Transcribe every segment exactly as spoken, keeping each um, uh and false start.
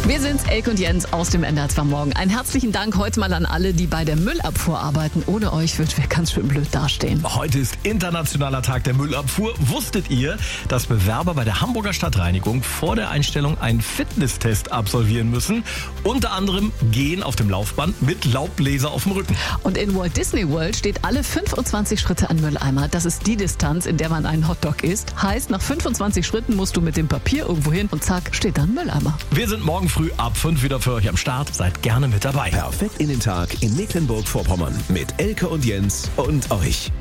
Wir sind's, Elke und Jens aus dem N D R zwei Morgen. Einen herzlichen Dank heute mal an alle, die bei der Müllabfuhr arbeiten. Ohne euch würden wir ganz schön blöd dastehen. Heute ist Internationaler Tag der Müllabfuhr. Wusstet ihr, dass Bewerber bei der Hamburger Stadtreinigung vor der Einstellung einen Fitnesstest absolvieren müssen? Unter anderem gehen auf dem Laufband mit Laubbläser auf dem Rücken. Und in Walt Disney World steht alle fünfundzwanzig Schritte ein Mülleimer. Das ist die Distanz, in der man einen Hotdog isst. Heißt, nach fünfundzwanzig Schritten musst du mit dem Papier irgendwo hin und zack, steht dann ein Mülleimer. Wir sind morgen früh ab fünf wieder für euch am Start. Seid gerne mit dabei. Perfekt in den Tag in Mecklenburg-Vorpommern mit Elke und Jens und euch.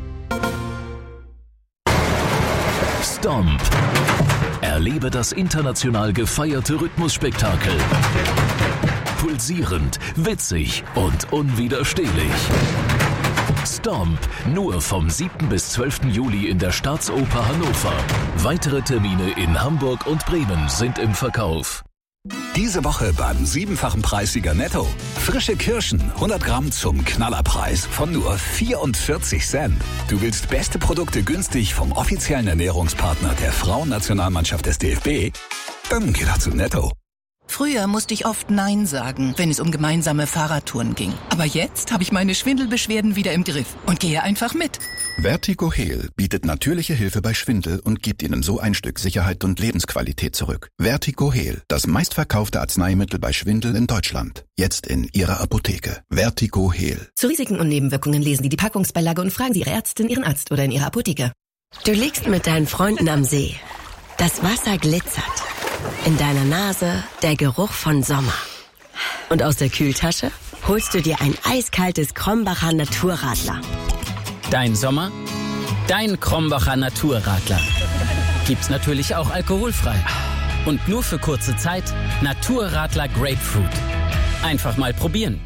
Stomp. Erlebe das international gefeierte Rhythmusspektakel. Pulsierend, witzig und unwiderstehlich. Stomp, nur vom siebten bis zwölften Juli in der Staatsoper Hannover. Weitere Termine in Hamburg und Bremen sind im Verkauf. Diese Woche beim siebenfachen Preissieger Netto. Frische Kirschen, hundert Gramm zum Knallerpreis von nur vierundvierzig Cent. Du willst beste Produkte günstig vom offiziellen Ernährungspartner der Frauennationalmannschaft des D F B? Dann geh doch zu Netto. Früher musste ich oft Nein sagen, wenn es um gemeinsame Fahrradtouren ging. Aber jetzt habe ich meine Schwindelbeschwerden wieder im Griff und gehe einfach mit. Vertigo Heal bietet natürliche Hilfe bei Schwindel und gibt Ihnen so ein Stück Sicherheit und Lebensqualität zurück. Vertigo Heal, das meistverkaufte Arzneimittel bei Schwindel in Deutschland. Jetzt in Ihrer Apotheke. Vertigo Heal. Zu Risiken und Nebenwirkungen lesen Sie die Packungsbeilage und fragen Sie Ihre Ärztin, Ihren Arzt oder in Ihrer Apotheke. Du liegst mit deinen Freunden am See. Das Wasser glitzert. In deiner Nase der Geruch von Sommer. Und aus der Kühltasche holst du dir ein eiskaltes Krombacher Naturradler. Dein Sommer, dein Krombacher Naturradler. Gibt's natürlich auch alkoholfrei. Und nur für kurze Zeit Naturradler Grapefruit. Einfach mal probieren.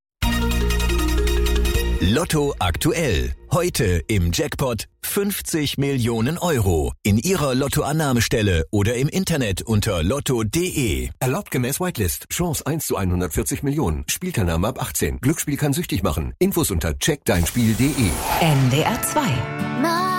Lotto aktuell. Heute im Jackpot fünfzig Millionen Euro. In Ihrer Lottoannahmestelle oder im Internet unter lotto punkt de. Erlaubt gemäß Whitelist. Chance eins zu hundertvierzig Millionen. Spielteilnahme ab achtzehn. Glücksspiel kann süchtig machen. Infos unter check dein spiel punkt de. N D R zwei.